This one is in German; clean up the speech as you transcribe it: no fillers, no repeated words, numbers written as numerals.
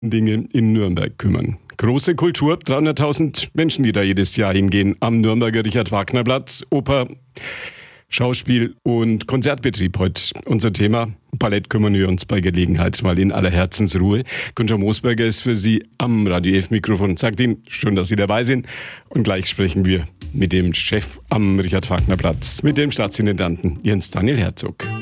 Dinge in Nürnberg kümmern. Große Kultur, 300.000 Menschen, die da jedes Jahr hingehen. Am Nürnberger Richard-Wagner-Platz, Oper, Schauspiel und Konzertbetrieb heute unser Thema. Ballett kümmern wir uns bei Gelegenheit mal in aller Herzensruhe. Günther Moosberger ist für Sie am Radio F Mikrofon. Sagt Ihnen, schön, dass Sie dabei sind. Und gleich sprechen wir mit dem Chef am Richard-Wagner-Platz, mit dem Staatsintendanten Jens Daniel Herzog.